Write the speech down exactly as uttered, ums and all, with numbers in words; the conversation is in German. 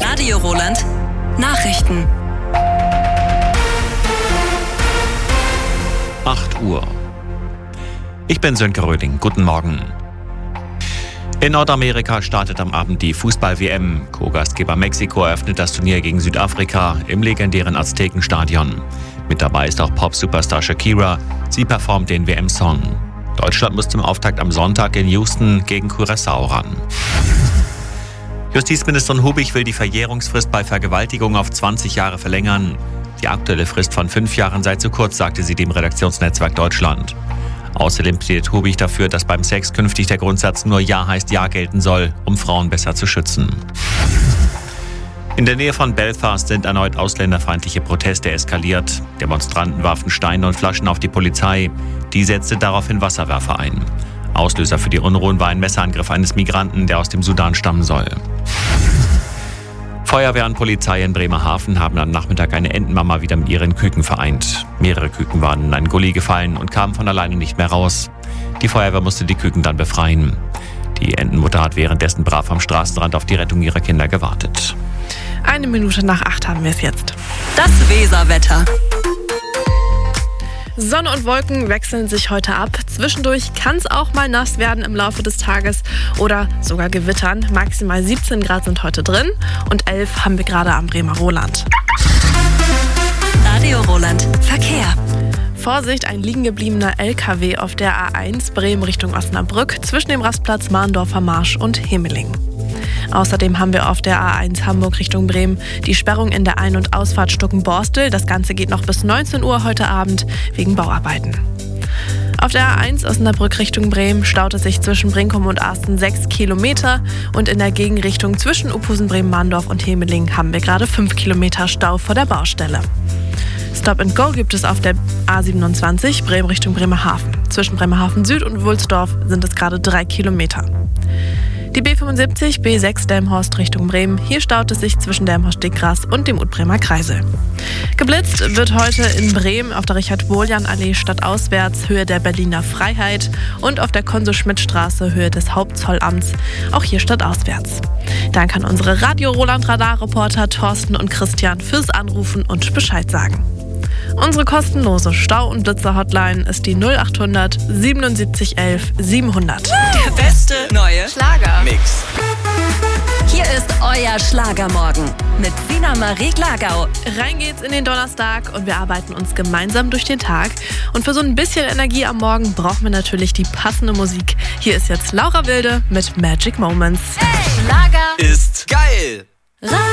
Radio Roland Nachrichten. acht Uhr. Ich bin Sönke Röding. Guten Morgen. In Nordamerika startet am Abend die Fußball-W M. Co-Gastgeber Mexiko eröffnet das Turnier gegen Südafrika im legendären Aztekenstadion. Mit dabei ist auch Pop-Superstar Shakira. Sie performt den W M-Song. Deutschland muss zum Auftakt am Sonntag in Houston gegen Curaçao ran. Justizministerin Hubig will die Verjährungsfrist bei Vergewaltigung auf zwanzig Jahre verlängern. Die aktuelle Frist von fünf Jahren sei zu kurz, sagte sie dem Redaktionsnetzwerk Deutschland. Außerdem plädiert Hubig dafür, dass beim Sex künftig der Grundsatz nur Ja heißt Ja gelten soll, um Frauen besser zu schützen. In der Nähe von Belfast sind erneut ausländerfeindliche Proteste eskaliert. Demonstranten warfen Steine und Flaschen auf die Polizei. Die setzte daraufhin Wasserwerfer ein. Auslöser für die Unruhen war ein Messerangriff eines Migranten, der aus dem Sudan stammen soll. Feuerwehr und Polizei in Bremerhaven haben am Nachmittag eine Entenmama wieder mit ihren Küken vereint. Mehrere Küken waren in einen Gully gefallen und kamen von alleine nicht mehr raus. Die Feuerwehr musste die Küken dann befreien. Die Entenmutter hat währenddessen brav am Straßenrand auf die Rettung ihrer Kinder gewartet. Eine Minute nach acht haben wir es jetzt. Das Weserwetter. Sonne und Wolken wechseln sich heute ab. Zwischendurch kann es auch mal nass werden im Laufe des Tages oder sogar gewittern. Maximal siebzehn Grad sind heute drin und elf haben wir gerade am Bremer Roland. Radio Roland Verkehr. Vorsicht, ein liegen gebliebener L K W auf der A eins Bremen Richtung Osnabrück zwischen dem Rastplatz Mahndorfer Marsch und Hemeling. Außerdem haben wir auf der A eins Hamburg Richtung Bremen die Sperrung in der Ein- und Ausfahrt Stuckenborstel. Das Ganze geht noch bis neunzehn Uhr heute Abend wegen Bauarbeiten. Auf der A eins Osnabrück Richtung Bremen staut es sich zwischen Brinkum und Asten sechs Kilometer und in der Gegenrichtung zwischen Uphusen, Bremen-Mahndorf und Hemeling haben wir gerade fünf Kilometer Stau vor der Baustelle. Stop and Go gibt es auf der A siebenundzwanzig Bremen Richtung Bremerhaven. Zwischen Bremerhaven Süd und Wulsdorf sind es gerade drei Kilometer. Die B fünfundsiebzig B sechs Delmenhorst Richtung Bremen. Hier staut es sich zwischen Delmenhorst-Dickgras und dem Utbremer Kreisel. Geblitzt wird heute in Bremen auf der Richard-Wohljan-Allee stadtauswärts Höhe der Berliner Freiheit und auf der Konsul-Schmidt-Straße Höhe des Hauptzollamts, auch hier stadtauswärts. Danke an unsere Radio-Roland-Radar-Reporter Thorsten und Christian fürs Anrufen und Bescheid sagen. Unsere kostenlose Stau- und Blitzer-Hotline ist die null achthundert siebenundsiebzig elf siebenhundert. Der beste neue Schlager. Mix. Hier ist euer Schlagermorgen mit Sina Marie Glagau. Rein geht's in den Donnerstag und wir arbeiten uns gemeinsam durch den Tag. Und für so ein bisschen Energie am Morgen brauchen wir natürlich die passende Musik. Hier ist jetzt Laura Wilde mit Magic Moments. Hey, Schlager Ist geil.